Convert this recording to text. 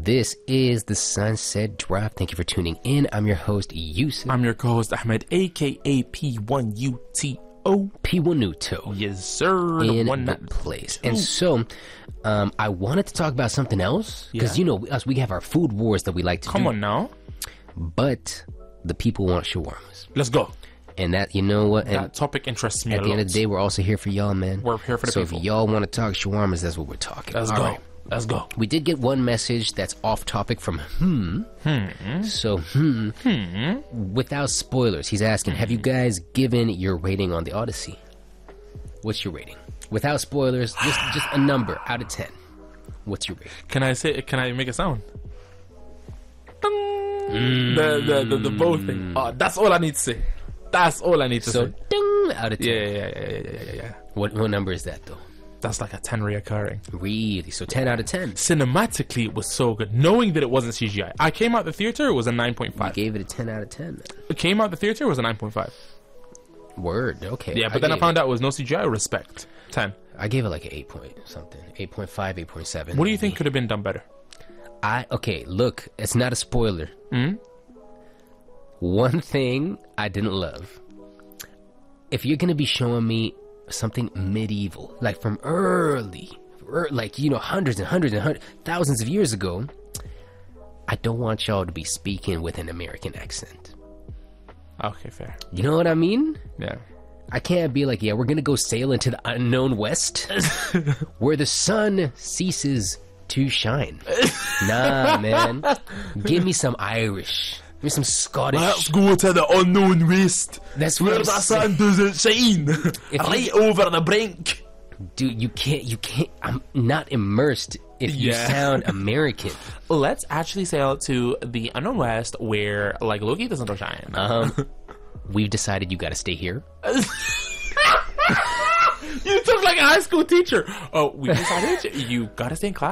This is the Sunset Drive. Thank you for tuning in. I'm your host, Yusuf. I'm your co-host, Ahmed, a.k.a. P1UTO. P1UTO. Yes, sir. In the place. And so, I wanted to talk about something else. Because, you know, us, we have our food wars that we like to do. Come on now. But the people want shawarmas. Let's go. And that, you know what? And that topic interests me a lot. At the end of the day, we're also here for y'all, man. We're here for the people. So if y'all want to talk shawarmas, that's what we're talking. Let's go. Right. Let's go. We did get one message that's off topic from So, without spoilers, he's asking, have you guys given your rating on the Odyssey? What's your rating? Without spoilers, just a number out of 10. What's your rating? Can I make a sound? The bow thing. Oh, that's all I need to say. That's all I need to say. So, ding, out of 10. Yeah. What number is that, though? That's like a 10 reoccurring. Really? So 10 out of 10. Cinematically, it was so good. Knowing that it wasn't CGI. I came out the theater, it was a 9.5. You gave it a 10 out of 10, man. It came out the theater, it was a 9.5. Word, okay. Yeah, but then I found out it was no CGI. Respect. 10. I gave it like an 8 point something. 8.5, 8.7. What do you think could have been done better? Okay, look, it's not a spoiler. One thing I didn't love. If you're going to be showing me something medieval, like from like, you know, hundreds and thousands of years ago, I don't want y'all to be speaking with an American accent. Okay, fair. You know what I mean? Yeah. I can't be like, yeah, we're gonna go sail into the unknown west where the sun ceases to shine. Nah, man. Give me some Irish. Give me some Scottish. Let's go to the unknown west. That's where the sun doesn't shine. Right over the brink. Dude, you can't. I'm not immersed if you sound American. Let's actually sail to the unknown west where, like, Loki doesn't shine. We've decided you gotta stay here. You took like a high school teacher. Oh, we decided you gotta stay in class.